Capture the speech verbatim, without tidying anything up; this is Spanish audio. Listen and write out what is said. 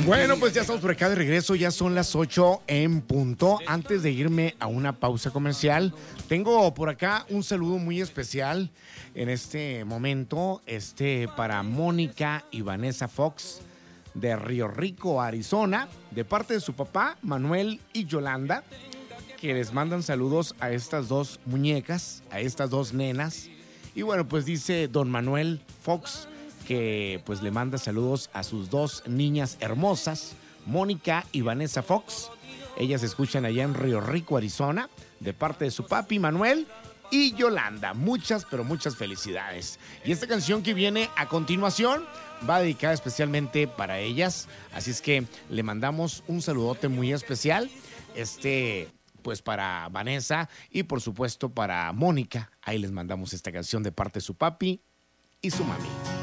Bueno, pues ya estamos por acá de regreso, ya son las ocho en punto. Antes de irme a una pausa comercial, tengo por acá un saludo muy especial en este momento, este para Mónica y Vanessa Fox de Río Rico, Arizona, de parte de su papá, Manuel y Yolanda, que les mandan saludos a estas dos muñecas, a estas dos nenas. Y bueno, pues dice don Manuel Fox que pues le manda saludos a sus dos niñas hermosas, Mónica y Vanessa Fox. Ellas escuchan allá en Río Rico, Arizona, de parte de su papi Manuel y Yolanda. Muchas, pero muchas felicidades. Y esta canción que viene a continuación va dedicada especialmente para ellas. Así es que le mandamos un saludote muy especial. Este... pues para Vanessa y por supuesto para Mónica. Ahí les mandamos esta canción de parte de su papi y su mami.